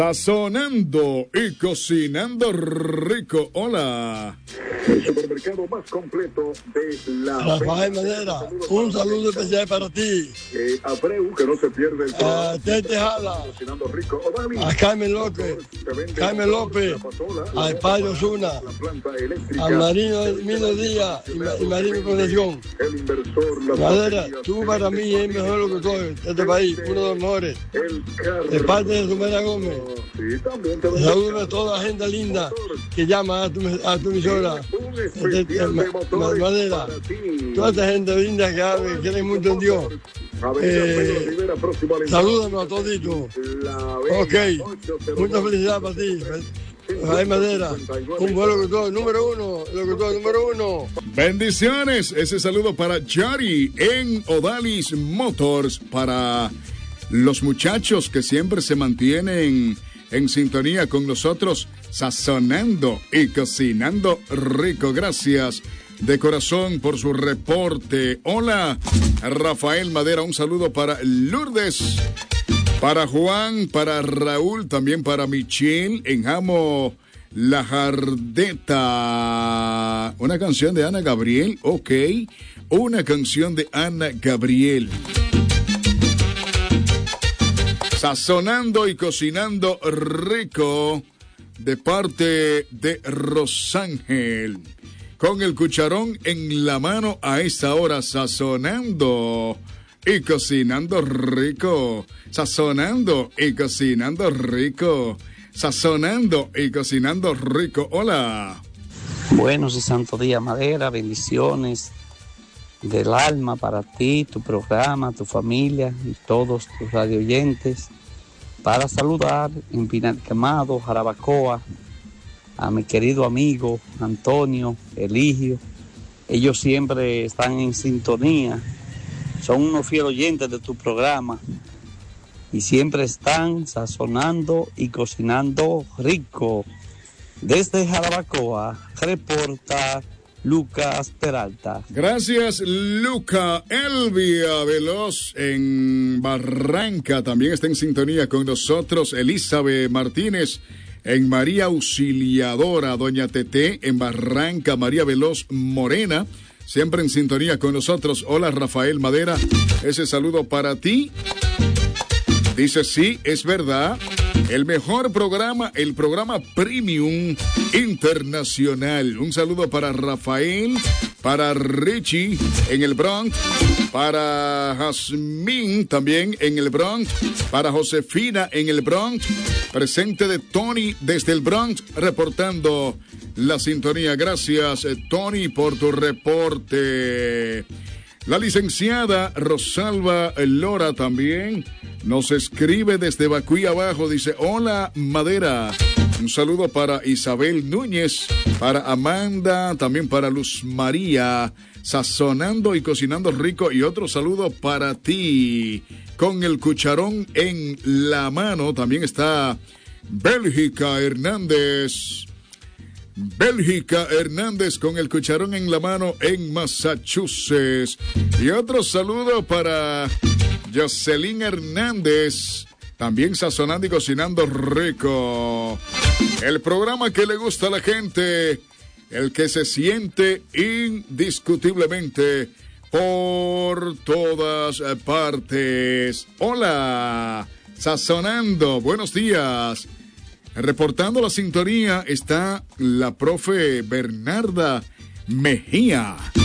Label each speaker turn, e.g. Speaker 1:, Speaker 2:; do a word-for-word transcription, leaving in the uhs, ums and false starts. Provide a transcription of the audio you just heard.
Speaker 1: Sazonando y cocinando rico. Hola.
Speaker 2: El supermercado más completo de la...
Speaker 3: Rafael Madera, un saludo especial para ti.
Speaker 2: Eh, Abreu, que no se pierde el...
Speaker 3: A Tete Jala,
Speaker 2: Cocinando rico. Odali,
Speaker 3: a Carmen López, Carmen López, a España Osuna, a Marino Mino Díaz y, Ma- y Marino Concepción.
Speaker 2: El inversor, la
Speaker 3: Madera, tú para mí es el mejor locutor de este país, uno de los mejores.
Speaker 2: el
Speaker 3: De parte de Sumera Gómez.
Speaker 2: Sí, también te
Speaker 3: Saludos a toda la gente linda que llama a tu, a tu emisora.
Speaker 2: Un
Speaker 3: De-
Speaker 2: especial
Speaker 3: de-
Speaker 2: de
Speaker 3: Ma-
Speaker 2: motores
Speaker 3: Madera,
Speaker 2: para ti.
Speaker 3: toda esta gente linda que habla, que cree mucho en Dios.
Speaker 2: Avenida
Speaker 3: Eh,
Speaker 2: Pedro Rivera, próximo al
Speaker 3: Salúdanos a toditos.
Speaker 2: La
Speaker 3: Ok, mucha felicidad para ti. Rafael Madera, un buen locutor, número uno, locutor número uno.
Speaker 1: Bendiciones. Ese saludo para Yari en Odalis Motors. Para los muchachos que siempre se mantienen en sintonía con nosotros, sazonando y cocinando rico. Gracias de corazón por su reporte. Hola, Rafael Madera. Un saludo para Lourdes, para Juan, para Raúl, también para Michelle en Jamo La Jardeta. Una canción de Ana Gabriel, ok. Una canción de Ana Gabriel. Sazonando y cocinando rico de parte de Rosángel. Con el cucharón en la mano a esta hora, sazonando y cocinando rico. Sazonando y cocinando rico. Sazonando y cocinando rico. Hola.
Speaker 4: Buenos y santos días, Madera. Bendiciones del alma para ti, tu programa, tu familia y todos tus radio oyentes. Para saludar en Pinal Quemado, Jarabacoa, a mi querido amigo Antonio, Eligio. Ellos siempre están en sintonía, son unos fieles oyentes de tu programa y siempre están sazonando y cocinando rico. Desde Jarabacoa, reporta Lucas Peralta.
Speaker 1: Gracias, Luca. Elvia Veloz en Barranca también está en sintonía con nosotros. Elizabeth Martínez en María Auxiliadora. Doña Tete en Barranca. María Veloz Morena, siempre en sintonía con nosotros. Hola, Rafael Madera. Ese saludo para ti. Dice, sí, es verdad. El mejor programa, el programa Premium Internacional. Un saludo para Rafael, para Richie en el Bronx, para Jazmín también en el Bronx, para Josefina en el Bronx. Presente de Tony desde el Bronx, reportando la sintonía. Gracias, Tony, por tu reporte. La licenciada Rosalba Lora también nos escribe desde Bacuy abajo. Dice, hola, Madera. Un saludo para Isabel Núñez, para Amanda, también para Luz María, sazonando y cocinando rico. Y otro saludo para ti, con el cucharón en la mano. También está Bélgica Hernández. Bélgica Hernández con el cucharón en la mano en Massachusetts. Y otro saludo para Jocelyn Hernández, también sazonando y cocinando rico. El programa que le gusta a la gente, el que se siente indiscutiblemente por todas partes. Hola, sazonando, buenos días. Reportando la sintonía está la profe Bernarda Mejía.